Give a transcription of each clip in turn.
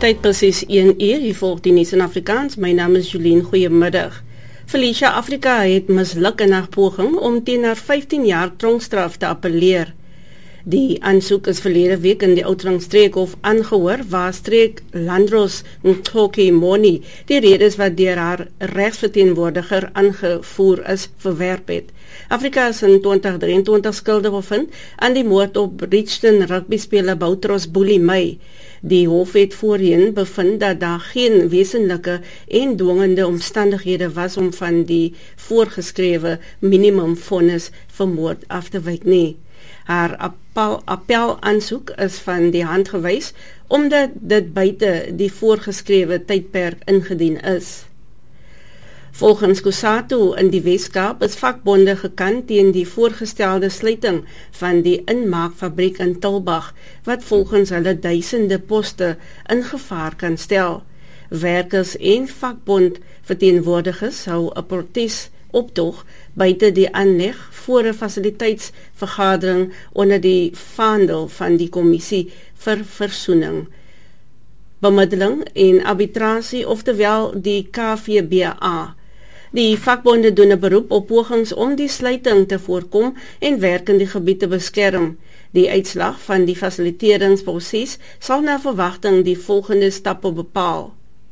Tyd presies 1 uur, hier volg die nuus in Afrikaans. My naam is Julien, goeiemiddag. Felicia Africa het misluk in haar poging om teen haar 15 jaar tronkstraf te appeleer. Die aansoek is verlede week in die Oudtshoornstreekhof aangehoor, waar streek Landros Ntoki Moni die redes wat deur haar regsverteenwoordiger aangevoer is, verwerp het. Afrika is in 2023 skuldig bevind aan die moord op Bridgton rugbyspeler Boutros Boeli Mey. Die hof het voorheen bevind dat daar geen wesenlike en dwingende omstandighede was om van die voorgeskrewe minimumvonnis vir moord af te wyk nie. Haar appelaansoek is van die hand gewys omdat dit buite die voorgeskrewe tydperk ingedien is. Volgens Kusatu in die Weskaap is vakbonde gekant teen die voorgestelde sluiting van die inmaakfabriek in Tulbagh, wat volgens hulle duisende poste in gevaar kan stel. Werkers en vakbond verteenwoordigers hou 'n protesoptog buite die aanleg voor 'n fasiliteitsvergadering onder die vaandel van die kommissie vir versoening, bemiddeling en arbitrasie, oftewel die KVBA. Die vakbonde doen 'n beroep op pogings om die sluiting te voorkom en werk in die gebied te beskerm. Die uitslag van die fasiliteeringsproses sal na verwagting die volgende stappe bepaal.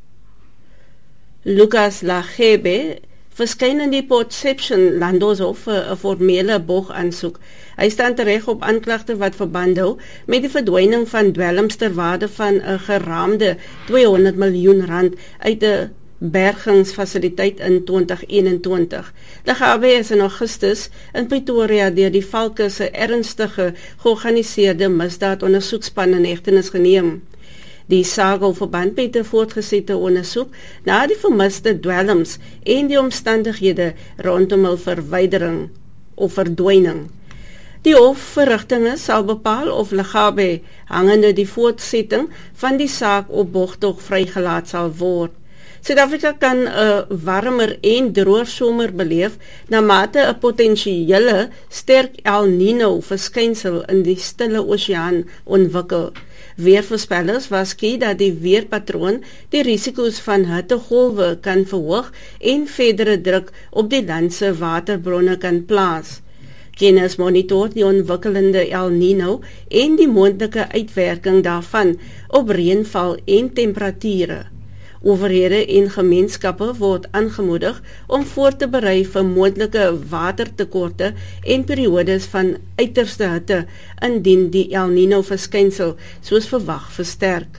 Lucas Lachebe verskyn in die Potchefstroom Landoshof vir 'n formele bogaansoek. Hy staan tereg op aanklagte wat verband hou met die verdwyning van dwelms ter waarde van 'n geraamde R200 miljoen uit 'n bergingsfasiliteit in 2021. Lachebe is in Augustus in Pretoria deur die Valke se ernstige georganiseerde misdaadondersoekspan in hegtenis geneem. Die saak hou verband met 'n voortgesette ondersoek na die vermiste dwelms en die omstandighede rondom hul verwydering of verdwyning. Die hofverrigtinge sal bepaal of Lachebe hangende die voortsetting van die saak op borgtog vrygelaat sal word. Suid-Afrika kan 'n warmer en droër somer beleef na mate 'n potensiële sterk El Niño verskynsel in die Stille Oseaan ontwikkel. Weervoorspellers waarsku dat die weerpatroon die risiko's van hittegolwe kan verhoog en verdere druk op die land se waterbronne kan plaas. Kenners monitor die ontwikkelende El Niño en die moontlike uitwerking daarvan op reënval en temperature. Owerhede en gemeenskappe word aangemoedig om voor te berei vir moontlike watertekorte en periodes van uiterste hitte indien die El Niño verskynsel soos verwag versterk.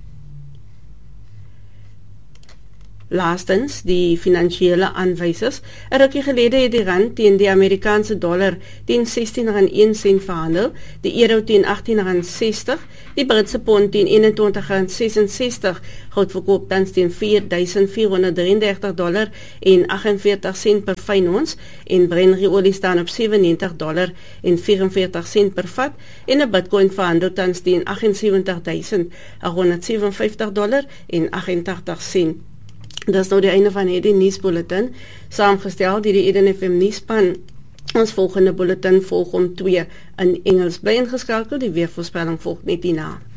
Laastens, die finansiële aanwysers. 'n rukkie gelede het die rand teen die Amerikaanse dollar teen R16.01 verhandel, die euro teen R18.60, die Britse pond teen R21.66, goud verkoop tans teen $4.433 per fyn ons, en Brent olie staan op $97.44 per vat, en 'n Bitcoin verhandel tans teen $78.157.88. Dit is nou die einde van hierdie nuusbulletin, saamgestel deur die Eden FM nuusspan. Ons volgende bulletin volg om 2 in Engels. Bly ingeskakel, die weervoorspelling volg net hierna.